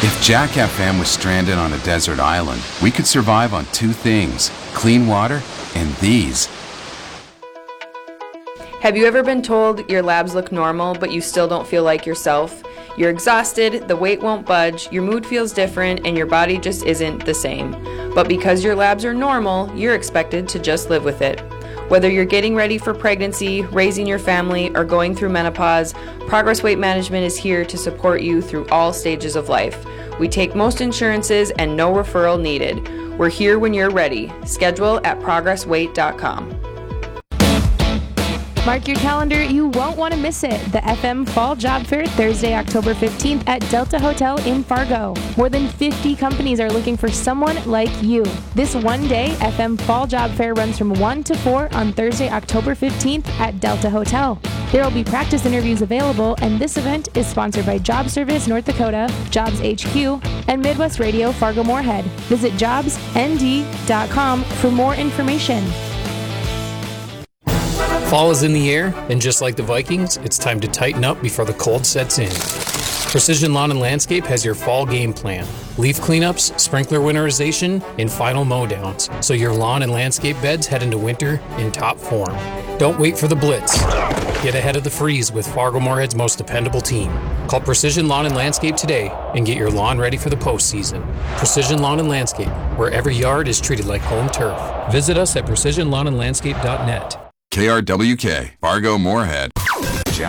If Jack FM was stranded on a desert island, we could survive on two things: clean water and these. Have you ever been told your labs look normal, but you still don't feel like yourself? You're exhausted, the weight won't budge, your mood feels different, and your body just isn't the same. But because your labs are normal, you're expected to just live with it. Whether you're getting ready for pregnancy, raising your family, or going through menopause, Progress Weight Management is here to support you through all stages of life. We take most insurances and no referral needed. We're here when you're ready. Schedule at progressweight.com. Mark your calendar, you won't want to miss it. The FM Fall Job Fair, Thursday, October 15th at Delta Hotel in Fargo. More than 50 companies are looking for someone like you. This one-day FM Fall Job Fair runs from 1 to 4 on Thursday, October 15th at Delta Hotel. There will be practice interviews available, and this event is sponsored by Job Service North Dakota, Jobs HQ, and Midwest Radio Fargo-Moorhead. Visit jobsnd.com for more information. Fall is in the air, and just like the Vikings, it's time to tighten up before the cold sets in. Precision Lawn and Landscape has your fall game plan. Leaf cleanups, sprinkler winterization, and final mow-downs, so your lawn and landscape beds head into winter in top form. Don't wait for the blitz. Get ahead of the freeze with Fargo-Moorhead's most dependable team. Call Precision Lawn and Landscape today and get your lawn ready for the postseason. Precision Lawn and Landscape, where every yard is treated like home turf. Visit us at precisionlawnandlandscape.net. KRWK, Fargo Moorhead.